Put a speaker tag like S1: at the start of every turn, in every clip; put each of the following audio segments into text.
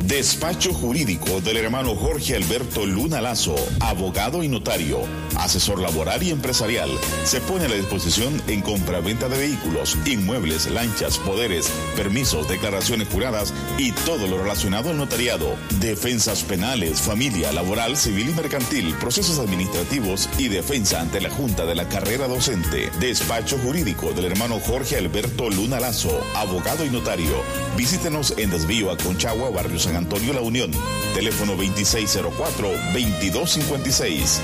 S1: Despacho jurídico del hermano Jorge Alberto Luna Lazo, abogado y notario, asesor laboral y empresarial. Se pone a la disposición en compraventa de vehículos, inmuebles, lanchas, poderes, permisos, declaraciones juradas y todo lo relacionado al notariado. Defensas penales, familia, laboral, civil y mercantil, procesos administrativos y defensa ante la Junta de la Carrera Docente. Despacho jurídico del hermano Jorge Alberto Luna Lazo, abogado y notario. Visítenos en Desvío a Conchagua, Barrio San Antonio La Unión. Teléfono 2604-2256.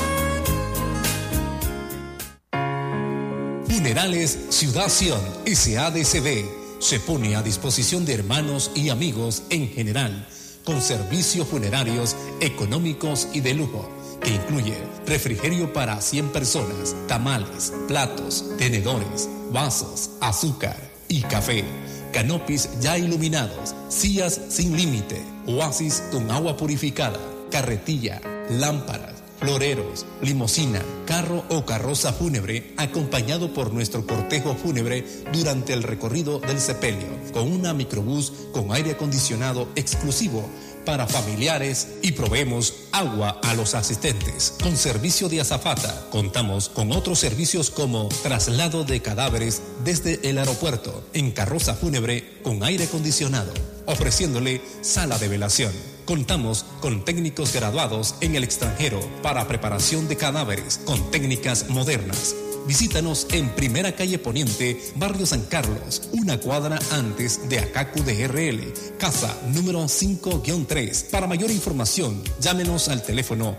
S2: Funerales Ciudad Sion SADCB se pone a disposición de hermanos y amigos en general, con servicios funerarios económicos y de lujo, que incluye refrigerio para 100 personas, tamales, platos, tenedores, vasos, azúcar y café, canopis ya iluminados, sillas sin límite, oasis con agua purificada, carretilla, lámparas, floreros, limusina, carro o carroza fúnebre, acompañado por nuestro cortejo fúnebre durante el recorrido del sepelio, con una microbús con aire acondicionado exclusivo para familiares y proveemos agua a los asistentes. Con servicio de azafata, contamos con otros servicios como traslado de cadáveres desde el aeropuerto en carroza fúnebre con aire acondicionado, ofreciéndole sala de velación. Contamos con técnicos graduados en el extranjero para preparación de cadáveres con técnicas modernas. Visítanos en Primera Calle Poniente, Barrio San Carlos, una cuadra antes de Acacu DRL, casa número 5-3. Para mayor información, llámenos al teléfono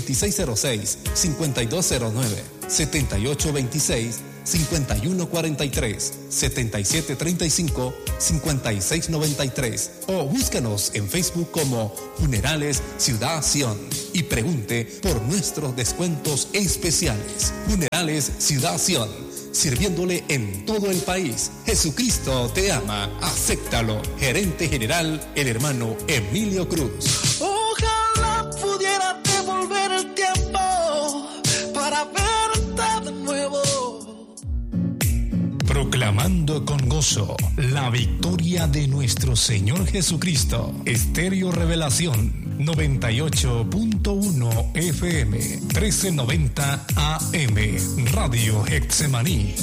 S2: 2606-5209, 7826-5143, 7735-5693 o búscanos en Facebook como Funerales Ciudad Sion y pregunte por nuestros descuentos especiales. Funerales Ciudad Sion, sirviéndole en todo el país. Jesucristo te ama, acéptalo. Gerente General, el hermano Emilio Cruz.
S3: Ojalá pudiera devolver el tiempo para verte de nuevo.
S2: Proclamando con gozo la victoria de nuestro Señor Jesucristo. Estéreo Revelación 98.1 FM 1390 AM Radio Getsemaní.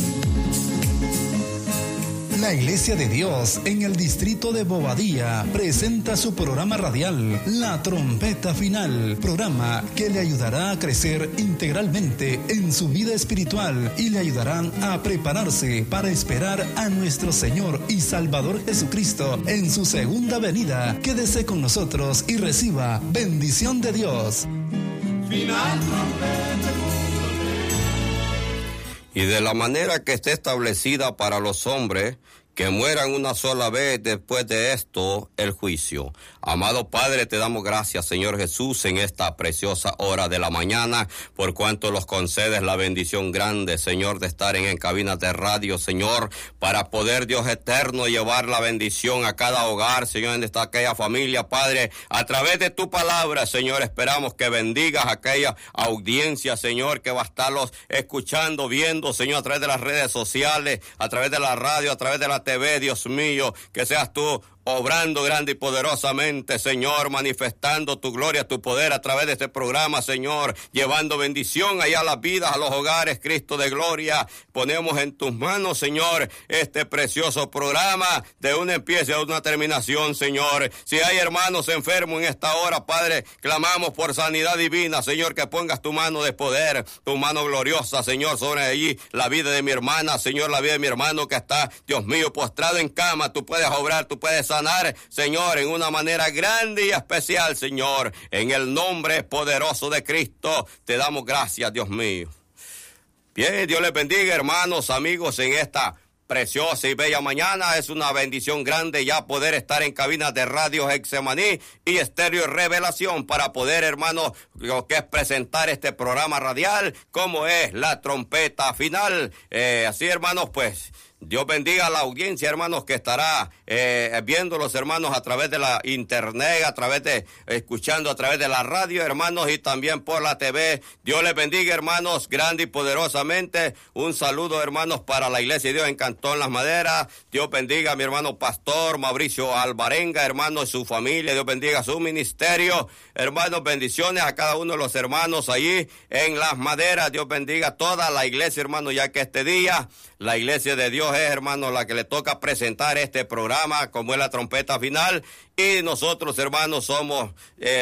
S2: La Iglesia de Dios en el distrito de Bobadilla presenta su programa radial La Trompeta Final, programa que le ayudará a crecer integralmente en su vida espiritual y le ayudarán a prepararse para esperar a nuestro Señor y Salvador Jesucristo en su segunda venida. Quédese con nosotros y reciba bendición de Dios.
S4: Final trompeta. Y de la manera que esté establecida para los hombres, que mueran una sola vez, después de esto, el juicio. Amado Padre, te damos gracias, Señor Jesús, en esta preciosa hora de la mañana, por cuanto los concedes la bendición grande, Señor, de estar en cabinas de radio, Señor, para poder, Dios eterno, llevar la bendición a cada hogar, Señor, en esta aquella familia, Padre, a través de tu palabra, Señor, esperamos que bendigas a aquella audiencia, Señor, que va a estarlos escuchando, viendo, Señor, a través de las redes sociales, a través de la radio, a través de la TV, Dios mío, que seas tú obrando grande y poderosamente, Señor, manifestando tu gloria, tu poder a través de este programa, Señor, llevando bendición allá a las vidas, a los hogares, Cristo de gloria. Ponemos en tus manos, Señor, este precioso programa de una empieza a una terminación, Señor. Si hay hermanos enfermos en esta hora, Padre, clamamos por sanidad divina, Señor, que pongas tu mano de poder, tu mano gloriosa, Señor, sobre allí la vida de mi hermana, Señor, la vida de mi hermano que está, Dios mío, postrado en cama. Tú puedes obrar, tú puedes sanar, Señor, en una manera grande y especial, Señor. En el nombre poderoso de Cristo, te damos gracias, Dios mío. Bien, Dios les bendiga, hermanos, amigos, en esta preciosa y bella mañana. Es una bendición grande ya poder estar en cabinas de Radio Getsemaní y Estéreo Revelación para poder, hermanos, lo que es presentar este programa radial, como es La Trompeta Final. Así, hermanos, pues Dios bendiga a la audiencia, hermanos, que estará viendo los hermanos a través de la internet, escuchando a través de la radio, hermanos, y también por la TV. Dios les bendiga, hermanos, grande y poderosamente. Un saludo, hermanos, para la Iglesia de Dios en Cantón Las Maderas. Dios bendiga a mi hermano pastor Mauricio Alvarenga, hermanos, y su familia. Dios bendiga su ministerio. Hermanos, bendiciones a cada uno de los hermanos allí en Las Maderas. Dios bendiga a toda la iglesia, hermanos, ya que este día la Iglesia de Dios es, hermanos, la que le toca presentar este programa como es la trompeta final, y nosotros, hermanos, somos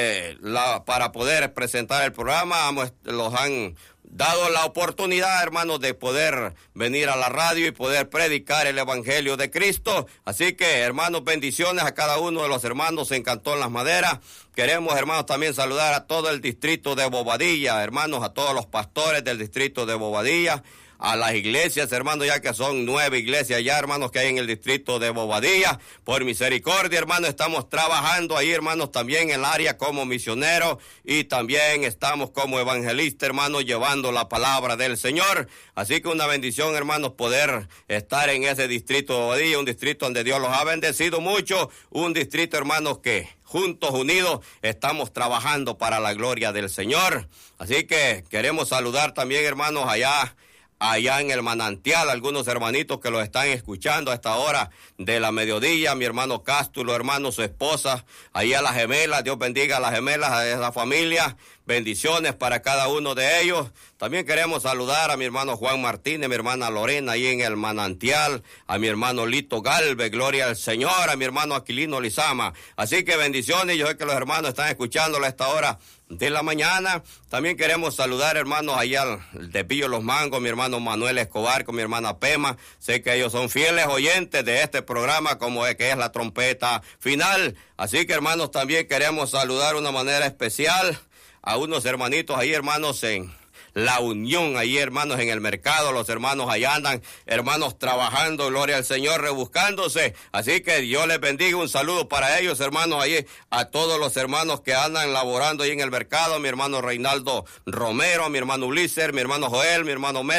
S4: para poder presentar el programa, los han dado la oportunidad, hermanos, de poder venir a la radio y poder predicar el Evangelio de Cristo. Así que, hermanos, bendiciones a cada uno de los hermanos en Cantón Las Maderas. Queremos, hermanos, también saludar a todo el distrito de Bobadilla, hermanos, a todos los pastores del distrito de Bobadilla, a las iglesias, hermanos, ya que son 9 iglesias ya, hermanos, que hay en el distrito de Bobadilla. Por misericordia, hermanos, estamos trabajando ahí, hermanos, también en el área como misioneros, y también estamos como evangelistas, hermanos, llevando la palabra del Señor. Así que una bendición, hermanos, poder estar en ese distrito de Bobadilla, un distrito donde Dios los ha bendecido mucho, un distrito, hermanos, que juntos, unidos, estamos trabajando para la gloria del Señor. Así que queremos saludar también, hermanos, allá en el Manantial, algunos hermanitos que los están escuchando a esta hora de la mediodía, mi hermano Cástulo, hermano, su esposa, ahí a las gemelas, Dios bendiga a las gemelas, a esa familia, bendiciones para cada uno de ellos. También queremos saludar a mi hermano Juan Martínez, mi hermana Lorena, ahí en el Manantial, a mi hermano Lito Galvez, gloria al Señor, a mi hermano Aquilino Lizama. Así que bendiciones, yo sé que los hermanos están escuchándolo a esta hora de la mañana. También queremos saludar, hermanos, allá de Pillo Los Mangos, mi hermano Manuel Escobar con mi hermana Pema. Sé que ellos son fieles oyentes de este programa como es que es la trompeta final. Así que, hermanos, también queremos saludar de una manera especial a unos hermanitos ahí, hermanos, en La Unión, ahí, hermanos, en el mercado. Los hermanos allá andan, hermanos, trabajando, gloria al Señor, rebuscándose. Así que Dios les bendiga. Un saludo para ellos, hermanos, ahí, a todos los hermanos que andan laborando ahí en el mercado. Mi hermano Reinaldo Romero, mi hermano Ulises, mi hermano Joel, mi hermano Mel.